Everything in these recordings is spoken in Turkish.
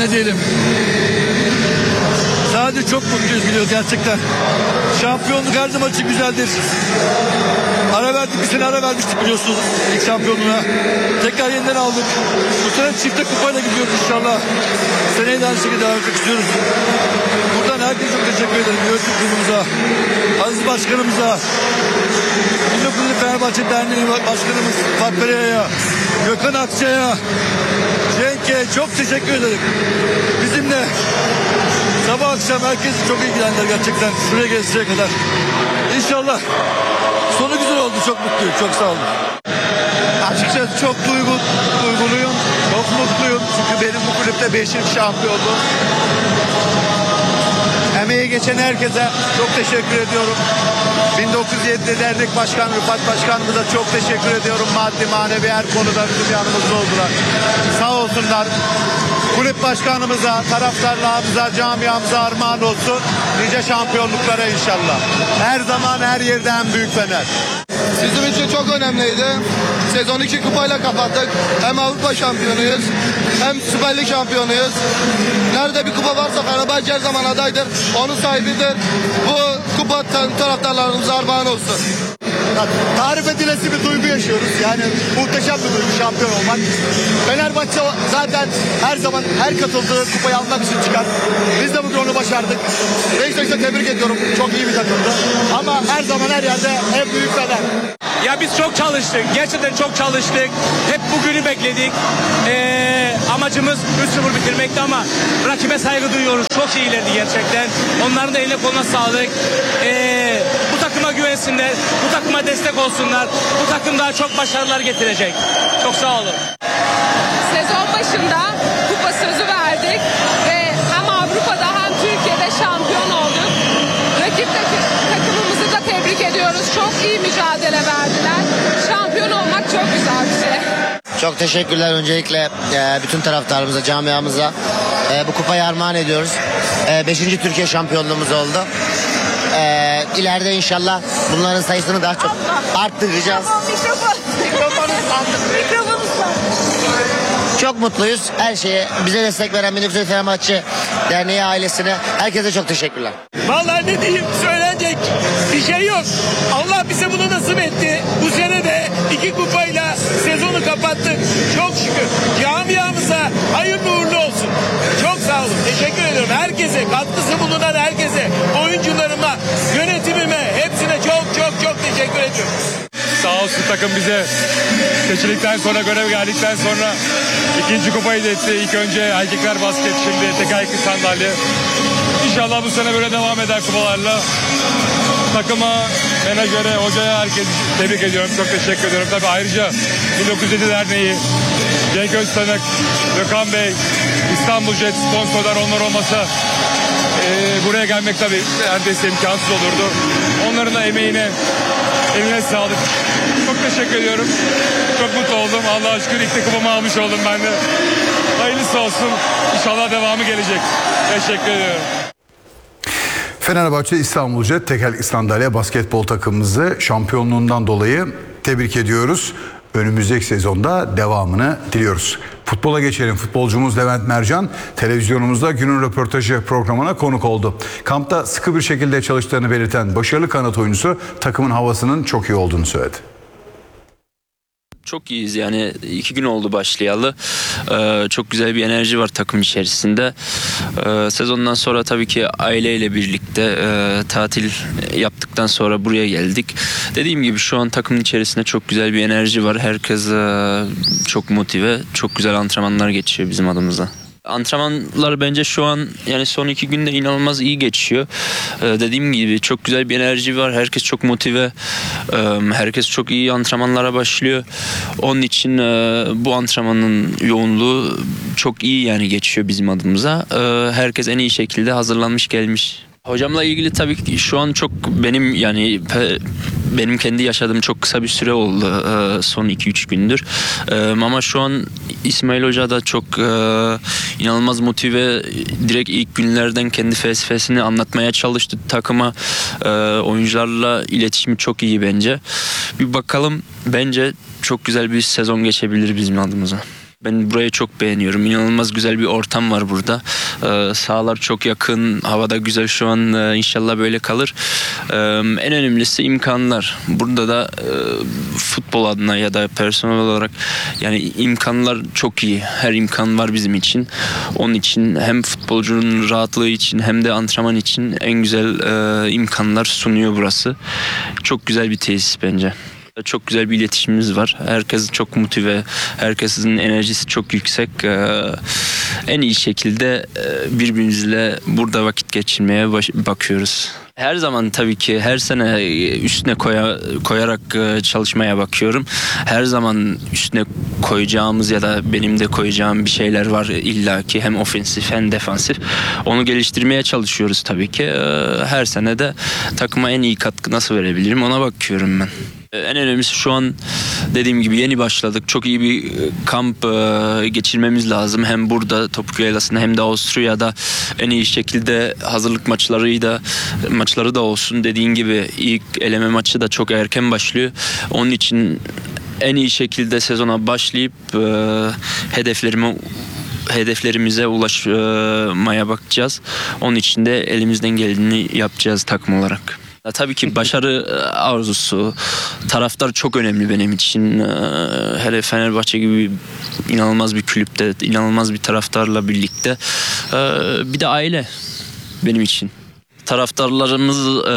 ne diyelim. Sadece çok mutluyuz biliyor gerçekten. Şampiyonluk her zaman için güzeldir. Ara verdik, bir sene ara vermiştik biliyorsunuz ilk şampiyonluğuna. Tekrar yeniden aldık. Bu sene çifte kupayla gidiyoruz inşallah. Seneye de aynı şekilde devam etmek istiyoruz. Buradan herkese çok teşekkür ederim. Yönetim kurulumuza, Aziz Başkanımıza, 19. Fenerbahçe Derneği Başkanımız Fatih Pereira'ya, Gökhan Akçay'a, Cenk'e çok teşekkür ederim. Bizimle sabah akşam herkes çok ilgilendiler gerçekten şuraya geleceğe kadar. İnşallah sonu güzel oldu, çok mutluyum, çok sağ olun. Açıkçası çok duyguluyum, çok mutluyum. Çünkü benim bu kulüpte 5. şampiyonluğum. Emeği geçen herkese çok teşekkür ediyorum. 1907'de dernek başkanı Rıfat Başkanımıza çok teşekkür ediyorum. Maddi manevi her konuda bizim yanımızda oldular. Sağ olsunlar. Kulüp başkanımıza, taraftarlarımıza, camiamıza armağan olsun. Nice şampiyonluklara inşallah. Her zaman her yerde en büyük Fener. Bizim için çok önemliydi. Sezon 2 kupayla kapattık. Hem Avrupa şampiyonuyuz, hem Süper Lig şampiyonuyuz. Nerede bir kupa varsa Fenerbahçe her zaman adaydır. Onun sahibidir. Bu kupa taraftarlarımıza armağan olsun. Tarif edilesi bir duygu yaşıyoruz. Yani muhteşem bir duygu şampiyon olmak. Fenerbahçe zaten her zaman her katıldığı kupayı almak için çıkar. Biz de bugün onu başardık. Beşiktaş'ı tebrik ediyorum. Çok iyi bir takımdı. Ama her zaman her yerde en büyük Fener. Ya biz çok çalıştık. Gerçekten çok çalıştık. Hep bugünü bekledik. Amacımız 3-0 bitirmekti ama rakibe saygı duyuyoruz. Çok iyilerdi gerçekten. Onların da eline koluna sağlık. Bu takıma güvensinler. Bu takıma destek olsunlar. Bu takım daha çok başarılar getirecek. Çok sağ olun. Sezon başında kupa sözü verdik ve hem Avrupa'da hem Türkiye'de şampiyon olduk. Rakip takımımızı da tebrik ediyoruz. Çok iyi mücadele verdiler. Şampiyon olmak çok güzel bir şey. Çok teşekkürler öncelikle bütün taraftarımıza, camiamıza. Bu kupayı armağan ediyoruz. 5. Türkiye şampiyonluğumuz oldu. İleride inşallah bunların sayısını daha çok arttıracağız. Çok mutluyuz. Her şeye bize destek veren 1900 Fenerbahçe Derneği ailesine, herkese çok teşekkürler. Vallahi ne diyeyim, söylenecek bir şey yok. Allah bize bunu nasip etti. Bu sene de 2 kupayla sezonu kapattık. Çok şükür. Camiamıza hayırlı uğurlu olsun. Çok sağ olun. Teşekkür ediyorum. Herkese, katkısı bulunan herkese, oyuncularıma, yönetimime, hepsine çok teşekkür ediyorum. Sağ olsun takım bize seçildikten sonra, görev geldikten sonra 2. kupayı da etti. İlk önce erkekler basket, şimdi tekerlekli sandalye. İnşallah bu sene böyle devam eder kupalarla. Takıma, menajere, hocaya, herkese tebrik ediyorum. Çok teşekkür ediyorum. Tabii ayrıca 1907 Derneği, Cenk Öztanık, Gökhan Bey, İstanbul Jet sponsorlar, onlar olmasa buraya gelmek tabii neredeyse imkansız olurdu. Onların da emeğine, eline sağlık. Çok teşekkür ediyorum. Çok mutlu oldum. Allah'a şükür ilk kupamı almış oldum ben de. Hayırlısı olsun. İnşallah devamı gelecek. Teşekkür ediyorum. Fenerbahçe İstanbul Jet tekerlekli sandalye basketbol takımımızı şampiyonluğundan dolayı tebrik ediyoruz. Önümüzdeki sezonda devamını diliyoruz. Futbola geçelim. Futbolcumuz Levent Mercan televizyonumuzda günün röportajı programına konuk oldu. Kampta sıkı bir şekilde çalıştığını belirten başarılı kanat oyuncusu takımın havasının çok iyi olduğunu söyledi. Çok iyiyiz yani 2 gün oldu başlayalı. Çok güzel bir enerji var takım içerisinde. Sezondan sonra tabii ki aileyle birlikte tatil yaptıktan sonra buraya geldik. Dediğim gibi şu an takımın içerisinde çok güzel bir enerji var. Herkes çok motive, çok güzel antrenmanlar geçiyor bizim adımıza. Antrenmanlar bence şu an yani son 2 günde inanılmaz iyi geçiyor. Dediğim gibi çok güzel bir enerji var. Herkes çok motive. Herkes çok iyi antrenmanlara başlıyor. Onun için bu antrenmanın yoğunluğu çok iyi yani geçiyor bizim adımıza. Herkes en iyi şekilde hazırlanmış gelmiş. Hocamla ilgili tabii ki şu an çok benim kendi yaşadığım çok kısa bir süre oldu son 2-3 gündür. Ama şu an İsmail Hoca da çok inanılmaz motive, direkt ilk günlerden kendi felsefesini anlatmaya çalıştı takıma. Oyuncularla iletişimi çok iyi bence. Bir bakalım, bence çok güzel bir sezon geçebilir bizim adımıza. Ben burayı çok beğeniyorum. İnanılmaz güzel bir ortam var burada. Sahalar çok yakın. Havada güzel şu an. İnşallah böyle kalır. En önemlisi imkanlar. Burada da futbol adına ya da personel olarak yani imkanlar çok iyi. Her imkan var bizim için. Onun için hem futbolcunun rahatlığı için hem de antrenman için en güzel imkanlar sunuyor burası. Çok güzel bir tesis bence. Çok güzel bir iletişimimiz var. Herkes çok motive, herkesin enerjisi çok yüksek. En iyi şekilde birbirimizle burada vakit geçirmeye bakıyoruz. Her zaman tabii ki her sene üstüne koyarak çalışmaya bakıyorum. Her zaman üstüne koyacağımız ya da benim de koyacağım bir şeyler var illaki, hem ofensif hem defansif. Onu geliştirmeye çalışıyoruz tabii ki. Her sene de takıma en iyi katkı nasıl verebilirim ona bakıyorum ben. En önemlisi şu an dediğim gibi yeni başladık. Çok iyi bir kamp geçirmemiz lazım. Hem burada Topuk Yaylası'nda hem de Avusturya'da en iyi şekilde hazırlık maçları da olsun. Dediğin gibi ilk eleme maçı da çok erken başlıyor. Onun için en iyi şekilde sezona başlayıp hedeflerimize ulaşmaya bakacağız. Onun için de elimizden geldiğini yapacağız takım olarak. Tabii ki başarı arzusu, taraftar çok önemli benim için. Hele Fenerbahçe gibi inanılmaz bir kulüpte, inanılmaz bir taraftarla birlikte. Bir de aile benim için. Taraftarlarımız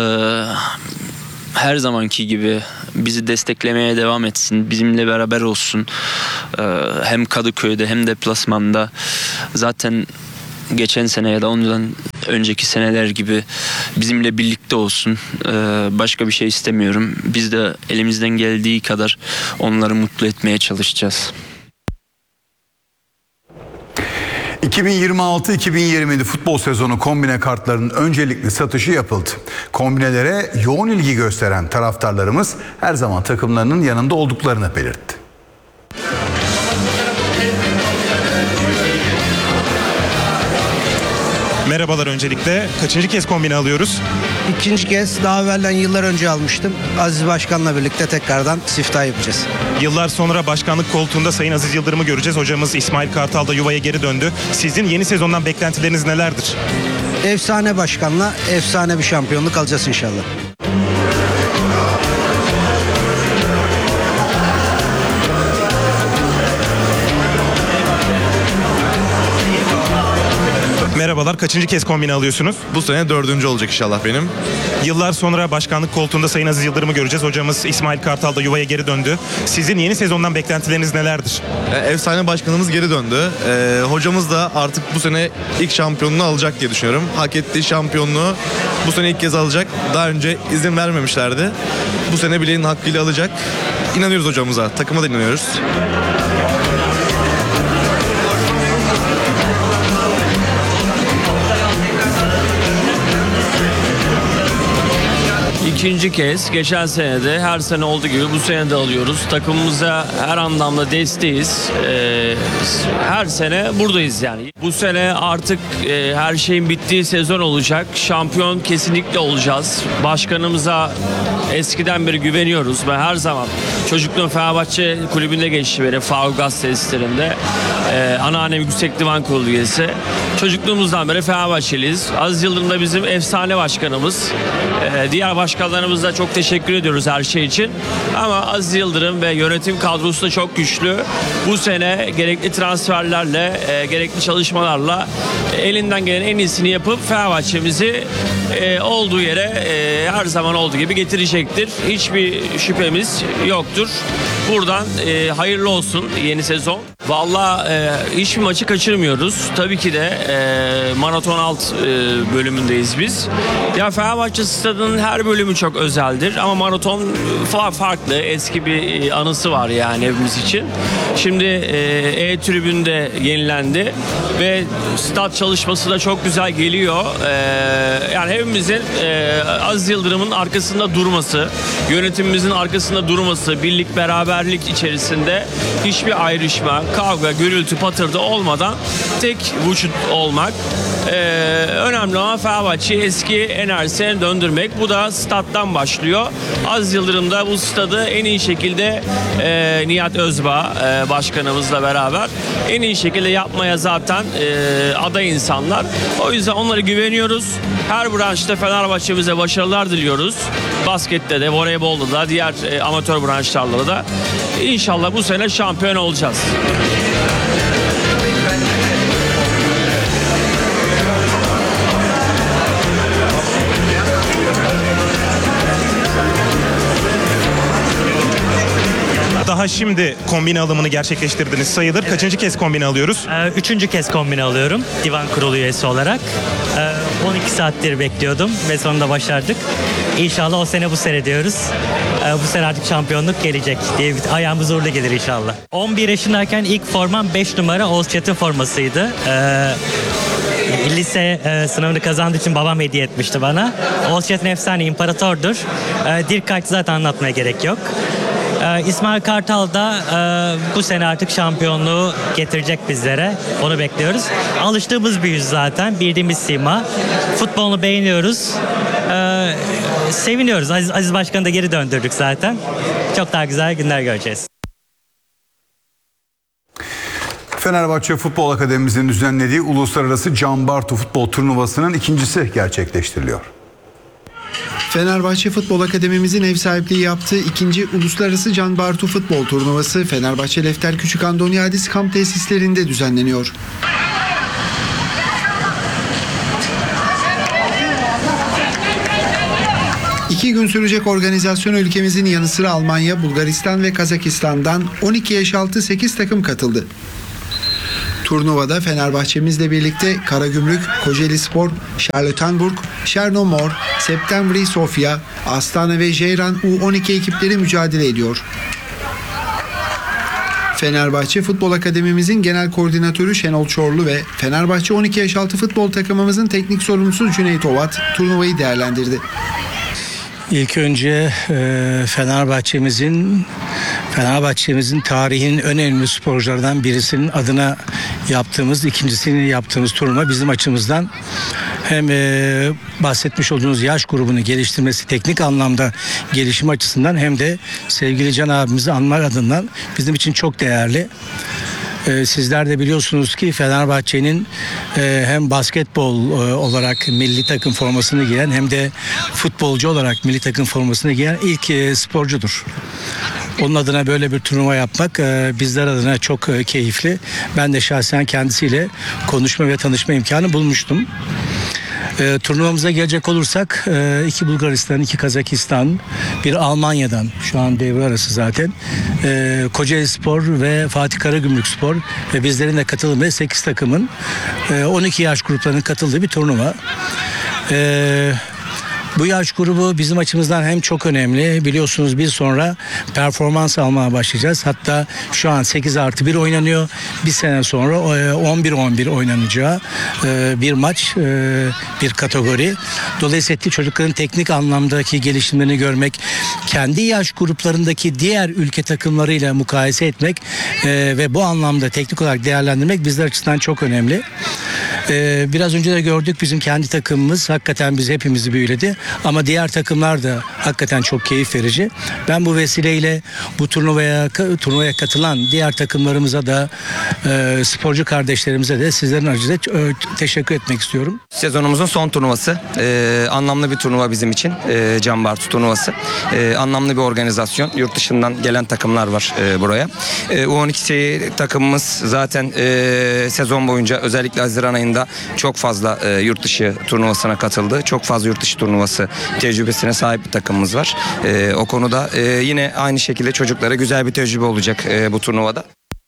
her zamanki gibi bizi desteklemeye devam etsin, bizimle beraber olsun. Hem Kadıköy'de hem deplasmanda. Zaten geçen sene ya da ondan önceki seneler gibi bizimle birlikte olsun. Başka bir şey istemiyorum. Biz de elimizden geldiği kadar onları mutlu etmeye çalışacağız. 2026-2027 futbol sezonu kombine kartlarının öncelikli satışı yapıldı. Kombinelere yoğun ilgi gösteren taraftarlarımız her zaman takımlarının yanında olduklarını belirtti. Merhabalar öncelikle. Kaçıncı kez kombine alıyoruz? İkinci kez, daha evvelden yıllar önce almıştım. Aziz Başkan'la birlikte tekrardan siftah yapacağız. Yıllar sonra başkanlık koltuğunda Sayın Aziz Yıldırım'ı göreceğiz. Hocamız İsmail Kartal da yuvaya geri döndü. Sizin yeni sezondan beklentileriniz nelerdir? Efsane başkanla efsane bir şampiyonluk alacağız inşallah. Merhabalar. Kaçıncı kez kombine alıyorsunuz? Bu sene 4. olacak inşallah benim. Yıllar sonra başkanlık koltuğunda Sayın Aziz Yıldırım'ı göreceğiz. Hocamız İsmail Kartal da yuvaya geri döndü. Sizin yeni sezondan beklentileriniz nelerdir? Efsane başkanımız geri döndü. Hocamız da artık bu sene ilk şampiyonluğunu alacak diye düşünüyorum. Hak ettiği şampiyonluğu bu sene ilk kez alacak. Daha önce izin vermemişlerdi. Bu sene bileğinin hakkıyla alacak. İnanıyoruz hocamıza. Takıma da inanıyoruz. İkinci kez, geçen sene de her sene olduğu gibi bu sene de alıyoruz. Takımımıza her anlamda desteğiz. Her sene buradayız yani. Bu sene artık her şeyin bittiği sezon olacak. Şampiyon kesinlikle olacağız. Başkanımıza eskiden beri güveniyoruz. Ben her zaman çocukluğum Fenerbahçe kulübünde geçti benim. Faruk Gaz tesislerinde. Anneannem Yüksek Divan Kurulu üyesi. Çocukluğumuzdan beri Fenerbahçeliyiz. Aziz Yıldırım da bizim efsane başkanımız. Diğer başkanlarımıza çok teşekkür ediyoruz her şey için. Ama Aziz Yıldırım ve yönetim kadrosu da çok güçlü. Bu sene gerekli transferlerle, gerekli çalışmalarla elinden gelen en iyisini yapıp Fenerbahçe'mizi olduğu yere her zaman olduğu gibi getirecektir. Hiçbir şüphemiz yoktur. Buradan hayırlı olsun yeni sezon. Vallahi hiçbir maçı kaçırmıyoruz. Tabii ki de maraton alt bölümündeyiz biz. Ya Fenerbahçe stadının her bölümü çok özeldir ama maraton farklı, eski bir anısı var yani hepimiz için. Şimdi tribünde yenilendi ve stat çalışması da çok güzel geliyor. Yani hepimizin Aziz Yıldırım'ın arkasında durması, yönetimimizin arkasında durması, birlik beraberlik içerisinde hiçbir ayrışma, kavga, gürültü, patırdı olmadan tek vücut olmak. Önemli olan Fenerbahçe'yi eski enerjisine döndürmek. Bu da stat'tan başlıyor. Aziz Yıldırım da bu stadı en iyi şekilde Nihat Özbağ başkanımızla beraber en iyi şekilde yapmaya zaten aday insanlar. O yüzden onlara güveniyoruz. Her branşta Fenerbahçe'mize başarılar diliyoruz. Baskette de, voleybolda da, diğer amatör branşlarla da. İnşallah bu sene şampiyon olacağız. Daha şimdi kombine alımını gerçekleştirdiniz sayılır. Kaçıncı kez kombine alıyoruz? Üçüncü kez kombine alıyorum divan kurulu üyesi olarak. 12 saattir bekliyordum ve sonunda başardık. İnşallah o sene bu sene diyoruz. Bu sene artık şampiyonluk gelecek diye ayağımız uğurlu gelir inşallah. 11 yaşındayken ilk formam 5 numara Olcat'ın formasıydı. Lise sınavını kazandığı için babam hediye etmişti bana. Olcat'ın efsane imparatordur. Dirkayt'ı zaten anlatmaya gerek yok. İsmail Kartal da bu sene artık şampiyonluğu getirecek bizlere. Onu bekliyoruz. Alıştığımız bir yüz zaten. Bildiğimiz sima. Futbolunu beğeniyoruz. Seviniyoruz. Aziz Başkan'ı da geri döndürdük zaten. Çok daha güzel günler göreceğiz. Fenerbahçe Futbol Akademimizin düzenlediği Uluslararası Can Bartu Futbol Turnuvası'nın ikincisi gerçekleştiriliyor. Fenerbahçe Futbol Akademimizin ev sahipliği yaptığı ikinci Uluslararası Can Bartu Futbol Turnuvası Fenerbahçe Lefter Küçük Andoniadis kamp tesislerinde düzenleniyor. İki gün sürecek organizasyon ülkemizin yanı sıra Almanya, Bulgaristan ve Kazakistan'dan 12 yaş altı 8 takım katıldı. Turnuvada Fenerbahçemizle birlikte Karagümrük, Kocaelispor, Charlottenburg, Chernomor, Septemvri Sofia, Astana ve Ceyran U12 ekipleri mücadele ediyor. Fenerbahçe Futbol Akademimizin genel koordinatörü Şenol Çorlu ve Fenerbahçe 12 yaş altı futbol takımımızın teknik sorumlusu Cüneyt Ovat turnuvayı değerlendirdi. İlk önce Fenerbahçe'mizin tarihinin önemli sporculardan birisinin adına yaptığımız, ikincisini yaptığımız turnuva bizim açımızdan hem bahsetmiş olduğunuz yaş grubunu geliştirmesi, teknik anlamda gelişim açısından hem de sevgili Can abimizi anmak adından bizim için çok değerli. Sizler de biliyorsunuz ki Fenerbahçe'nin hem basketbol olarak milli takım formasını giyen hem de futbolcu olarak milli takım formasını giyen ilk sporcudur. Onun adına böyle bir turnuva yapmak bizler adına çok keyifli. Ben de şahsen kendisiyle konuşma ve tanışma imkanı bulmuştum. Turnuvamıza gelecek olursak iki Bulgaristan, iki Kazakistan, bir Almanya'dan şu an devre arası zaten Kocaelispor ve Fatih Karagümrükspor ve bizlerin de katılımı 8 takımın 12 yaş gruplarının katıldığı bir turnuva. Bu yaş grubu bizim açımızdan hem çok önemli. Biliyorsunuz bir sonra performans almaya başlayacağız. Hatta şu an 8+1 oynanıyor. Bir sene sonra 11-11 oynanacağı bir maç, bir kategori. Dolayısıyla çocukların teknik anlamdaki gelişimlerini görmek, kendi yaş gruplarındaki diğer ülke takımlarıyla mukayese etmek ve bu anlamda teknik olarak değerlendirmek bizler açısından çok önemli. Biraz önce de gördük bizim kendi takımımız hakikaten biz hepimizi büyüledi. Ama diğer takımlar da hakikaten çok keyif verici. Ben bu vesileyle bu turnuvaya katılan diğer takımlarımıza da sporcu kardeşlerimize de sizlerin acıyla teşekkür etmek istiyorum. Sezonumuzun son turnuvası. Anlamlı bir turnuva bizim için. Can Bartu turnuvası. Anlamlı bir organizasyon. Yurt dışından gelen takımlar var buraya. U12 takımımız zaten sezon boyunca özellikle Haziran ayında çok fazla yurt dışı turnuvasına katıldı. Çok fazla yurt dışı turnuvası tecrübesine sahip bir takımımız var. O konuda yine aynı şekilde çocuklara güzel bir tecrübe olacak bu turnuvada.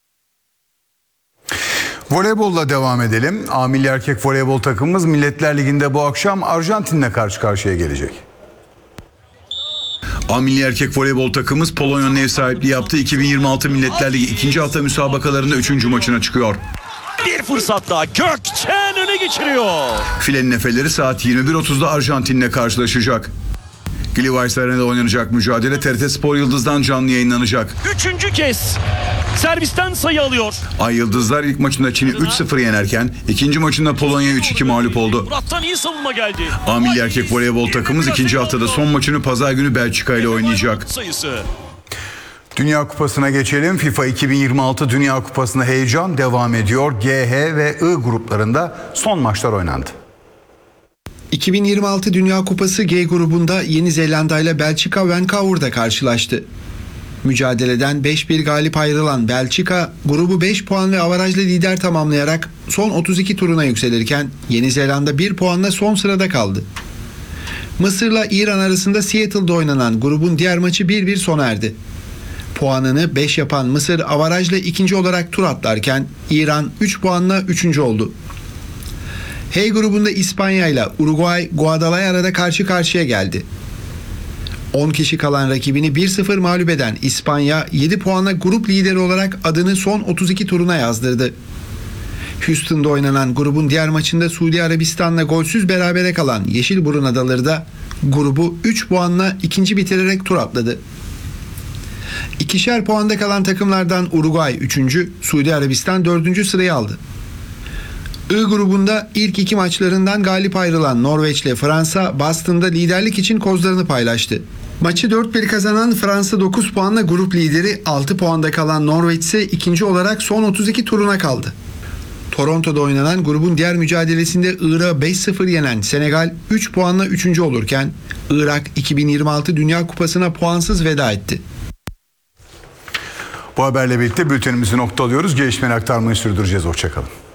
Voleybolla devam edelim. A milli erkek voleybol takımımız Milletler Ligi'nde bu akşam Arjantin'le karşı karşıya gelecek. A milli erkek voleybol takımımız Polonya'nın ev sahipliği yaptığı 2026 Milletler Ligi 2. hafta müsabakalarında 3. maçına çıkıyor. Bir fırsat daha Gökçen öne geçiriyor. Filenin Efeleri saat 21.30'da Arjantin'le karşılaşacak. Levi's Arena'da oynanacak mücadele TRT Spor Yıldız'dan canlı yayınlanacak. 3. kez servisten sayı alıyor. Ay Yıldızlar ilk maçında Çin'i 3-0 yenerken ikinci maçında Polonya 3-2 mağlup oldu. Murat'tan iyi savunma geldi. A milli erkek voleybol takımımız ikinci haftada son maçını pazar günü Belçika ile oynayacak. Sayısı. Dünya Kupası'na geçelim. FIFA 2026 Dünya Kupası'nda heyecan devam ediyor. G, H ve I gruplarında son maçlar oynandı. 2026 Dünya Kupası G grubunda Yeni Zelanda ile Belçika Vancouver'da karşılaştı. Mücadeleden 5-1 galip ayrılan Belçika, grubu 5 puan ve avarajla lider tamamlayarak son 32 turuna yükselirken Yeni Zelanda 1 puanla son sırada kaldı. Mısır'la İran arasında Seattle'da oynanan grubun diğer maçı 1-1 sona erdi. Puanını 5 yapan Mısır avarajla ikinci olarak tur atlarken İran 3 puanla 3. oldu. H grubunda İspanya ile Uruguay Guadalajara'da karşı karşıya geldi. 10 kişi kalan rakibini 1-0 mağlup eden İspanya 7 puanla grup lideri olarak adını son 32 turuna yazdırdı. Houston'da oynanan grubun diğer maçında Suudi Arabistan'la golsüz berabere kalan Yeşilburun Adaları da grubu 3 puanla ikinci bitirerek tur atladı. İkişer puanda kalan takımlardan Uruguay 3. Suudi Arabistan 4. sırayı aldı. I grubunda ilk 2 maçlarından galip ayrılan Norveç ile Fransa Boston'da liderlik için kozlarını paylaştı. Maçı 4-1 kazanan Fransa 9 puanla grup lideri, 6 puanda kalan Norveç ise ikinci olarak son 32 turuna kaldı. Toronto'da oynanan grubun diğer mücadelesinde Irak'ı 5-0 yenen Senegal 3 puanla 3. olurken Irak 2026 Dünya Kupası'na puansız veda etti. Bu haberle birlikte bültenimizi noktalıyoruz. Gelişmeleri aktarmayı sürdüreceğiz. Hoşçakalın.